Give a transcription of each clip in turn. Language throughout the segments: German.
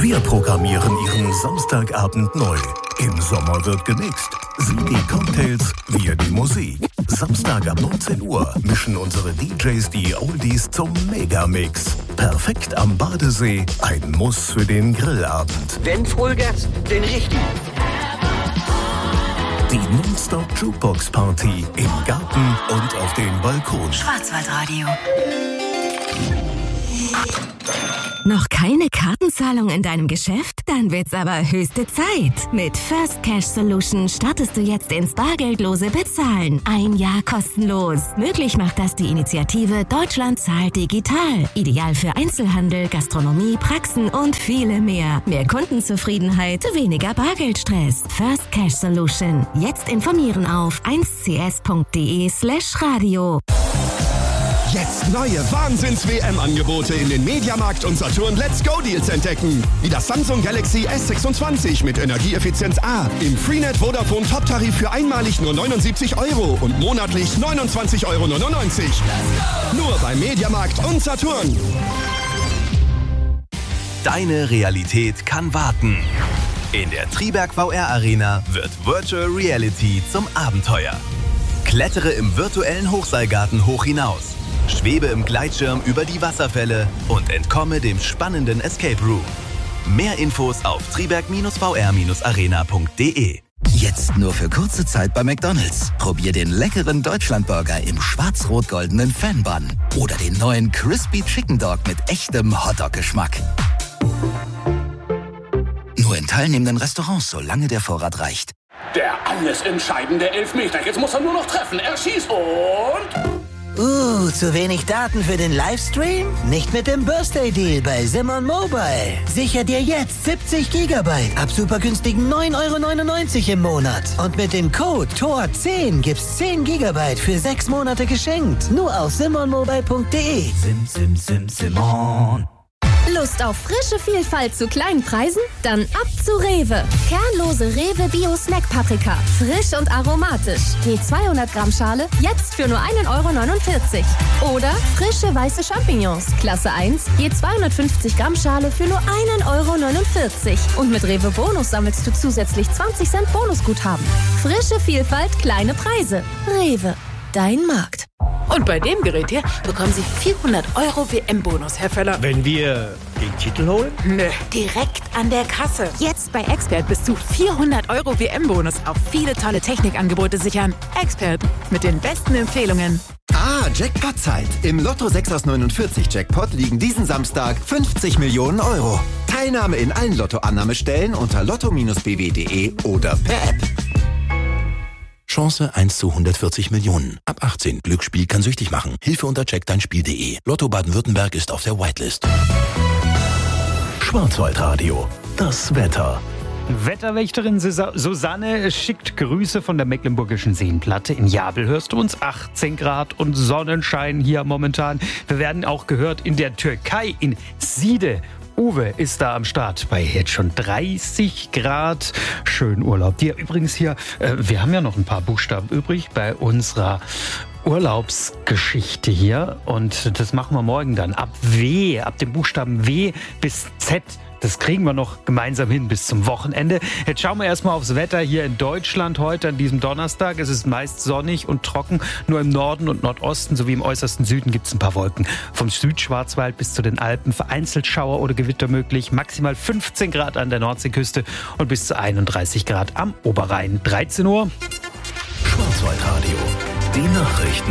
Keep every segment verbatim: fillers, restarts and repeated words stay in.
Wir programmieren Ihren Samstagabend neu. Im Sommer wird gemixt. Sie die Cocktails, wir die Musik. Samstag ab neunzehn Uhr mischen unsere D Js die Oldies zum Megamix. Perfekt am Badesee, ein Muss für den Grillabend. Wenn Vollgas, den richtigen. Die Non-Stop Jukebox Party im Garten und auf dem Balkon. Schwarzwaldradio. Noch keine Kartenzahlung in deinem Geschäft? Dann wird's aber höchste Zeit. Mit First Cash Solution startest du jetzt ins bargeldlose Bezahlen. Ein Jahr kostenlos. Möglich macht das die Initiative Deutschland zahlt digital. Ideal für Einzelhandel, Gastronomie, Praxen und viele mehr. Mehr Kundenzufriedenheit, weniger Bargeldstress. First Cash Solution. Jetzt informieren auf eins c s punkt d e slash radio. Jetzt neue Wahnsinns-W M-Angebote in den Mediamarkt und Saturn Let's Go Deals entdecken. Wie das Samsung Galaxy S sechsundzwanzig mit Energieeffizienz A. Im Freenet Vodafone Top-Tarif für einmalig nur neunundsiebzig Euro und monatlich neunundzwanzig Euro neunundneunzig. Nur bei Mediamarkt und Saturn. Deine Realität kann warten. In der Triberg V R Arena wird Virtual Reality zum Abenteuer. Klettere im virtuellen Hochseilgarten hoch hinaus. Schwebe im Gleitschirm über die Wasserfälle und entkomme dem spannenden Escape Room. Mehr Infos auf triberg V R arena punkt d e. Jetzt nur für kurze Zeit bei McDonald's. Probier den leckeren Deutschlandburger im schwarz-rot-goldenen Fan-Bun. Oder den neuen Crispy Chicken Dog mit echtem Hotdog-Geschmack. Nur in teilnehmenden Restaurants, solange der Vorrat reicht. Der alles entscheidende Elfmeter. Jetzt muss er nur noch treffen. Er schießt und... Uh, zu wenig Daten für den Livestream? Nicht mit dem Birthday Deal bei Simon Mobile. Sicher dir jetzt siebzig Gigabyte ab super günstigen neun Euro neunundneunzig im Monat. Und mit dem Code T O R zehn gibt's zehn Gigabyte für sechs Monate geschenkt. Nur auf simon mobile punkt d e. Sim, sim, sim, Simon. Lust auf frische Vielfalt zu kleinen Preisen? Dann ab zu Rewe. Kernlose Rewe Bio Snack Paprika. Frisch und aromatisch. Je zweihundert Gramm Schale jetzt für nur ein Euro neunundvierzig. Oder frische weiße Champignons. Klasse eins. Je zweihundertfünfzig Gramm Schale für nur ein Euro neunundvierzig. Und mit Rewe Bonus sammelst du zusätzlich zwanzig Cent Bonusguthaben. Frische Vielfalt, kleine Preise. Rewe. Dein Markt. Und bei dem Gerät hier bekommen Sie vierhundert Euro W M-Bonus, Herr Völler. Wenn wir den Titel holen? Nö, direkt an der Kasse. Jetzt bei Expert bis zu vierhundert Euro W M-Bonus auf viele tolle Technikangebote sichern. Expert mit den besten Empfehlungen. Ah, Jackpot-Zeit. Im Lotto sechs aus neunundvierzig Jackpot liegen diesen Samstag fünfzig Millionen Euro. Teilnahme in allen Lottoannahmestellen unter lotto Bindestrich b w punkt d e oder per App. Chance eins zu hundertvierzig Millionen. Ab achtzehn. Glücksspiel kann süchtig machen. Hilfe unter check dein Spiel punkt d e. Lotto Baden-Württemberg ist auf der Whitelist. Schwarzwaldradio. Das Wetter. Wetterwächterin Susanne schickt Grüße von der Mecklenburgischen Seenplatte. In Jabel hörst du uns, achtzehn Grad und Sonnenschein hier momentan. Wir werden auch gehört in der Türkei, in Side. Uwe ist da am Start bei jetzt schon dreißig Grad. Schön Urlaub. Dir übrigens hier, äh, wir haben ja noch ein paar Buchstaben übrig bei unserer Urlaubsgeschichte hier. Und das machen wir morgen dann. Ab W, ab dem Buchstaben W bis Z. Das kriegen wir noch gemeinsam hin bis zum Wochenende. Jetzt schauen wir erstmal aufs Wetter hier in Deutschland heute an diesem Donnerstag. Es ist meist sonnig und trocken. Nur im Norden und Nordosten sowie im äußersten Süden gibt es ein paar Wolken. Vom Südschwarzwald bis zu den Alpen vereinzelt Schauer oder Gewitter möglich. Maximal fünfzehn Grad an der Nordseeküste und bis zu einunddreißig Grad am Oberrhein. dreizehn Uhr. Schwarzwaldradio. Die Nachrichten.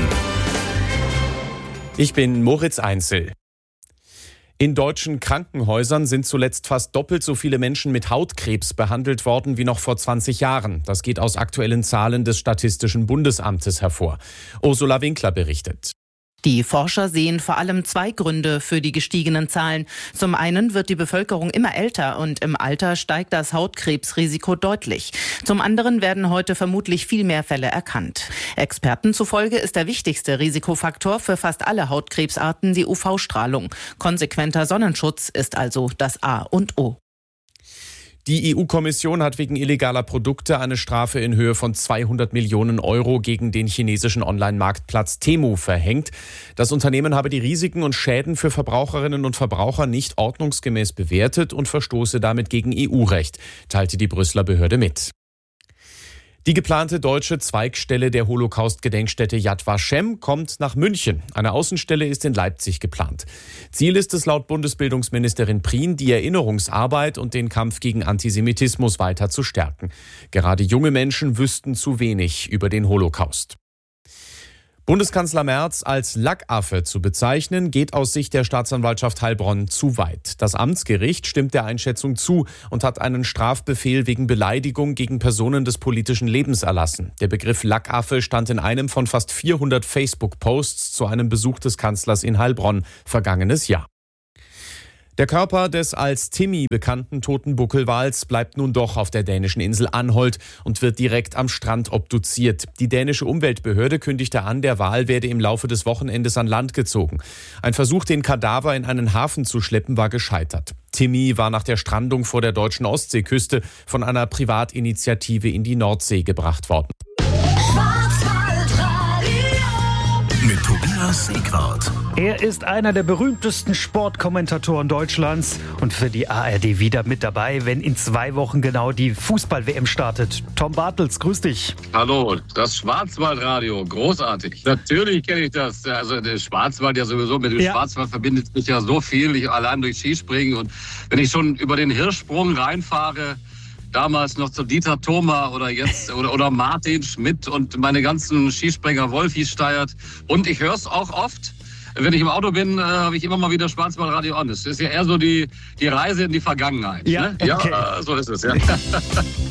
Ich bin Moritz Einzel. In deutschen Krankenhäusern sind zuletzt fast doppelt so viele Menschen mit Hautkrebs behandelt worden wie noch vor zwanzig Jahren. Das geht aus aktuellen Zahlen des Statistischen Bundesamtes hervor. Ursula Winkler berichtet. Die Forscher sehen vor allem zwei Gründe für die gestiegenen Zahlen. Zum einen wird die Bevölkerung immer älter und im Alter steigt das Hautkrebsrisiko deutlich. Zum anderen werden heute vermutlich viel mehr Fälle erkannt. Experten zufolge ist der wichtigste Risikofaktor für fast alle Hautkrebsarten die U V-Strahlung. Konsequenter Sonnenschutz ist also das A und O. Die E U-Kommission hat wegen illegaler Produkte eine Strafe in Höhe von zweihundert Millionen Euro gegen den chinesischen Online-Marktplatz Temu verhängt. Das Unternehmen habe die Risiken und Schäden für Verbraucherinnen und Verbraucher nicht ordnungsgemäß bewertet und verstoße damit gegen E U-Recht, teilte die Brüsseler Behörde mit. Die geplante deutsche Zweigstelle der Holocaust-Gedenkstätte Yad Vashem kommt nach München. Eine Außenstelle ist in Leipzig geplant. Ziel ist es laut Bundesbildungsministerin Prien, die Erinnerungsarbeit und den Kampf gegen Antisemitismus weiter zu stärken. Gerade junge Menschen wüssten zu wenig über den Holocaust. Bundeskanzler Merz als Lackaffe zu bezeichnen, geht aus Sicht der Staatsanwaltschaft Heilbronn zu weit. Das Amtsgericht stimmt der Einschätzung zu und hat einen Strafbefehl wegen Beleidigung gegen Personen des politischen Lebens erlassen. Der Begriff Lackaffe stand in einem von fast vierhundert Facebook-Posts zu einem Besuch des Kanzlers in Heilbronn vergangenes Jahr. Der Körper des als Timmy bekannten toten Buckelwals bleibt nun doch auf der dänischen Insel Anholt und wird direkt am Strand obduziert. Die dänische Umweltbehörde kündigte an, der Wal werde im Laufe des Wochenendes an Land gezogen. Ein Versuch, den Kadaver in einen Hafen zu schleppen, war gescheitert. Timmy war nach der Strandung vor der deutschen Ostseeküste von einer Privatinitiative in die Nordsee gebracht worden. Mit Tobias Seequart. Er ist einer der berühmtesten Sportkommentatoren Deutschlands und für die A R D wieder mit dabei, wenn in zwei Wochen genau die Fußball-W M startet. Tom Bartels, grüß dich. Hallo, das Schwarzwaldradio, großartig. Natürlich kenne ich das. Also der Schwarzwald ja sowieso, mit dem ja. Schwarzwald verbindet sich ja so viel, ich allein durch Skispringen. Und wenn ich schon über den Hirschsprung reinfahre, damals noch zu Dieter Thoma oder jetzt oder, oder Martin Schmidt und meine ganzen Skispringer Wolfi Steiert. Und ich höre es auch oft. Wenn ich im Auto bin, äh, habe ich immer mal wieder Schwarzwaldradio an. Das ist ja eher so die, die Reise in die Vergangenheit. Ja, ne? okay. Ja, so ist es. Ja.